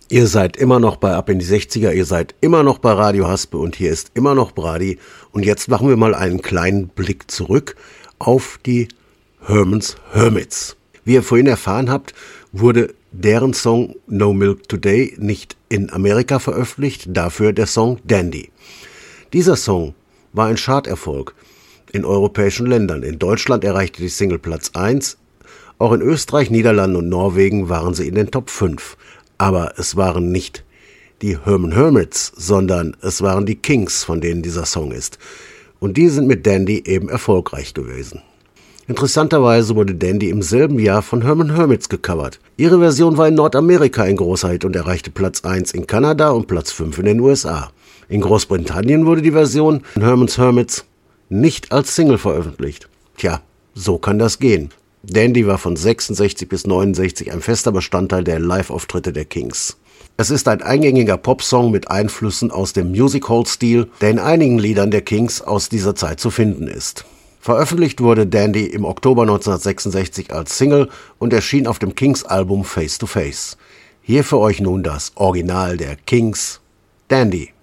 Ihr seid immer noch bei Ab in die 60er, ihr seid immer noch bei Radio Haspe und hier ist immer noch Brady. Und jetzt machen wir mal einen kleinen Blick zurück auf die Herman's Hermits. Wie ihr vorhin erfahren habt, wurde deren Song No Milk Today nicht in Amerika veröffentlicht, dafür der Song Dandy. Dieser Song war ein Charterfolg in europäischen Ländern. In Deutschland erreichte die Single Platz 1, auch in Österreich, Niederlanden und Norwegen waren sie in den Top 5. Aber es waren nicht die Herman Hermits, sondern es waren die Kings, von denen dieser Song ist. Und die sind mit Dandy eben erfolgreich gewesen. Interessanterweise wurde Dandy im selben Jahr von Herman Hermits gecovert. Ihre Version war in Nordamerika ein großer Hit und erreichte Platz 1 in Kanada und Platz 5 in den USA. In Großbritannien wurde die Version von Herman's Hermits nicht als Single veröffentlicht. Tja, so kann das gehen. Dandy war von 66 bis 69 ein fester Bestandteil der Live-Auftritte der Kings. Es ist ein eingängiger Popsong mit Einflüssen aus dem Music-Hall-Stil, der in einigen Liedern der Kings aus dieser Zeit zu finden ist. Veröffentlicht wurde Dandy im Oktober 1966 als Single und erschien auf dem Kings-Album Face to Face. Hier für euch nun das Original der Kings, Dandy.